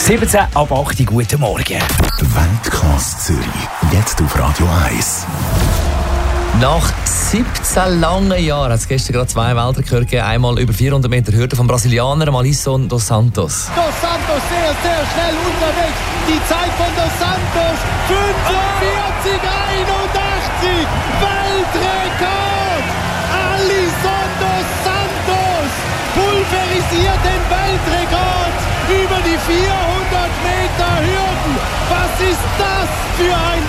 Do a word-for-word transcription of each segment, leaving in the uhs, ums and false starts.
siebzehn ab acht, guten Morgen. Weltklasse Zürich, jetzt auf Radio eins. Nach siebzehn langen Jahren hat es gestern gerade zwei Weltrekorde gegeben. Einmal über vierhundert Meter Hürde vom Brasilianer Alisson dos Santos. Dos Santos sehr, sehr schnell unterwegs. Die Zeit von Dos Santos fünfundvierzig einundachtzig. Weltrekord! Alisson dos Santos pulverisiert den Weltrekord über die vierhundert Meter Hürden. Was ist das für ein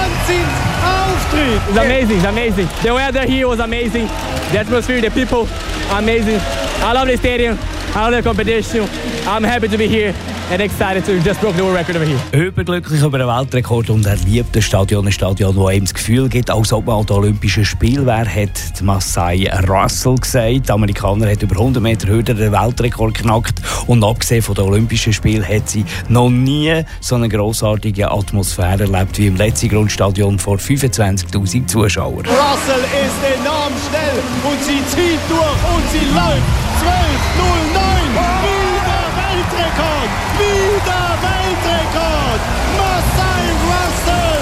Wahnsinnsauftritt? It's amazing, it's amazing. The weather here was amazing. The atmosphere, the people, amazing. I love the stadium. I love the competition. I'm happy to be here and excited to just broke the world record over here. Überglücklich über den Weltrekord und er liebt das Stadion, ein Stadion, das ihm das Gefühl gibt, als ob man an den Olympischen Spielen wäre, hat Masai Russell gesagt. Der Amerikaner hat über hundert Meter Hürde den Weltrekord geknackt und abgesehen von den Olympischen Spielen hat sie noch nie so eine grossartige Atmosphäre erlebt wie im letzten Grundstadion vor fünfundzwanzigtausend Zuschauern. Russell ist enorm schnell und sie zieht durch und sie läuft zwölf null neun. Wieder Weltrekord! Wieder Weltrekord! Masai Russell!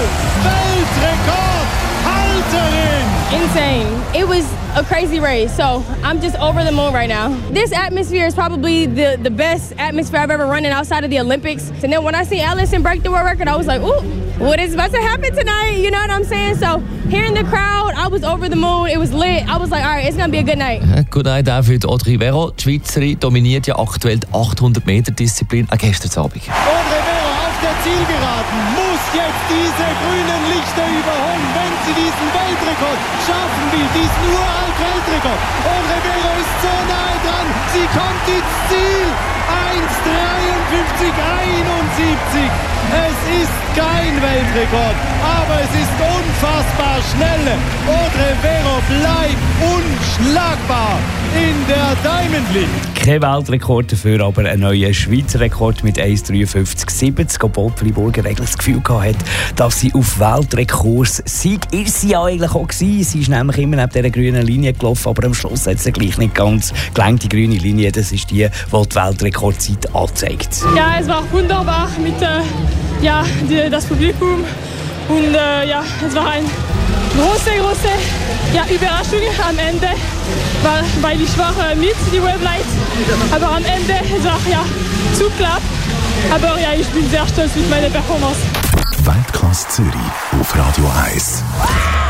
Weltrekord! Halterin! Insane. It was a crazy race, so I'm just over the moon right now. This atmosphere is probably the, the best atmosphere I've ever run in outside of the Olympics. And then when I see Alisson break the world record, I was like, ooh, what is about to happen tonight? You know what I'm saying? So hearing the crowd, I was over the moon. It was lit. I was like, all right, it's going to be a good night. Good night auch für Audrey Vero. Die Schweizerin dominiert ja aktuell die achthundert Meter Disziplin, auch gestern Abend. Audrey Vero auf der Zielgeraden muss jetzt diese grünen Lichter überholen, wenn sie diesen Weltrekord schaffen will, diesen uralt Weltrekord. Audrey Vero ist so nahe dran, sie kommt ins Ziel. eins dreiundfünfzig einundsiebzig. Es ist kein Weltrekord, aber es ist unfassbar schnell. Audrey Vero bleibt unschlagbar in der Diamond League. Kein Weltrekord dafür, aber ein neuer Schweizer Rekord mit eins dreiundfünfzig siebzig. Obwohl die Friburger eigentlich das Gefühl hatte, dass sie auf Weltrekurs sei. Ist sie ja eigentlich auch gewesen. Sie ist nämlich immer neben dieser grünen Linie gelaufen, aber am Schluss hat sie gleich nicht ganz gelangt. Die grüne Linie, das ist die, die die Weltrekordzeit anzeigt. Ja, es war wunderbar mit äh, ja, die, das Publikum und äh, ja, es war eine große, große ja, Überraschung am Ende, weil, weil ich war äh, mit die Weblight, aber am Ende es war ja zu knapp, aber ja, ich bin sehr stolz mit meiner Performance. Weltklasse Zürich auf Radio eins.